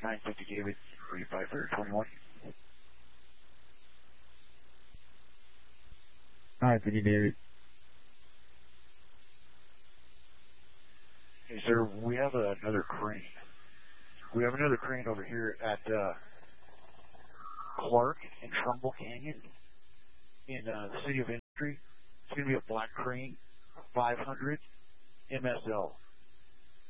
950 David, 3521. 950 David. Hey, sir, we have another crane. We have another crane over here at Clark and Trumbull Canyon in the city of Industry. It's going to be a black crane, 500 MSL.